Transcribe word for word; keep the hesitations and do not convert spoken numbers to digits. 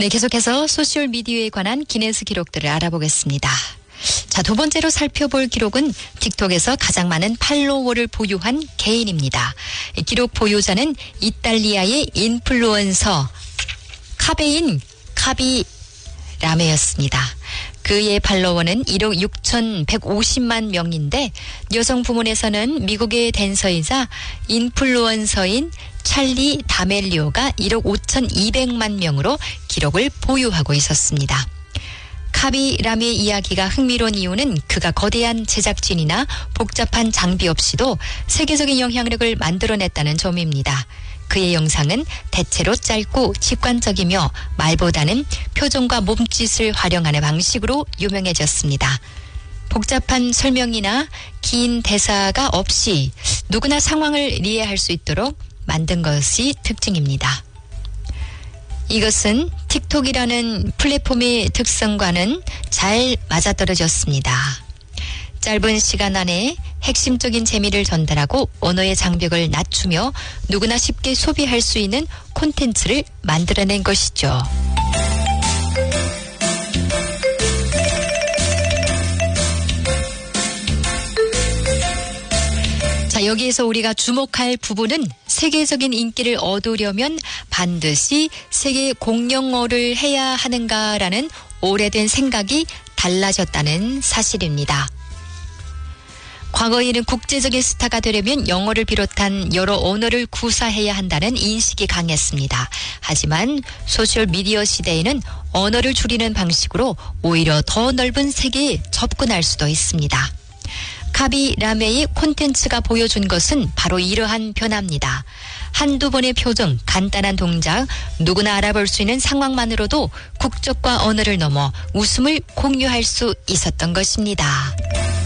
네, 계속해서 소셜미디어에 관한 기네스 기록들을 알아보겠습니다. 자, 두 번째로 살펴볼 기록은 틱톡에서 가장 많은 팔로워를 보유한 개인입니다. 기록 보유자는 이탈리아의 인플루언서 카베인 카비라메였습니다. 그의 팔로워는 일억 육천백오십만 명인데 여성 부문에서는 미국의 댄서이자 인플루언서인 찰리 다멜리오가 일억 오천이백만 명으로 기록을 보유하고 있었습니다. 카비라미의 이야기가 흥미로운 이유는 그가 거대한 제작진이나 복잡한 장비 없이도 세계적인 영향력을 만들어냈다는 점입니다. 그의 영상은 대체로 짧고 직관적이며 말보다는 표정과 몸짓을 활용하는 방식으로 유명해졌습니다. 복잡한 설명이나 긴 대사가 없이 누구나 상황을 이해할 수 있도록 만든 것이 특징입니다. 이것은 틱톡이라는 플랫폼의 특성과는 잘 맞아떨어졌습니다. 짧은 시간 안에 핵심적인 재미를 전달하고 언어의 장벽을 낮추며 누구나 쉽게 소비할 수 있는 콘텐츠를 만들어낸 것이죠. 자, 여기에서 우리가 주목할 부분은 세계적인 인기를 얻으려면 반드시 세계 공용어를 해야 하는가라는 오래된 생각이 달라졌다는 사실입니다. 과거에는 국제적인 스타가 되려면 영어를 비롯한 여러 언어를 구사해야 한다는 인식이 강했습니다. 하지만 소셜미디어 시대에는 언어를 줄이는 방식으로 오히려 더 넓은 세계에 접근할 수도 있습니다. 카비라메의 콘텐츠가 보여준 것은 바로 이러한 변화입니다. 한두 번의 표정, 간단한 동작, 누구나 알아볼 수 있는 상황만으로도 국적과 언어를 넘어 웃음을 공유할 수 있었던 것입니다.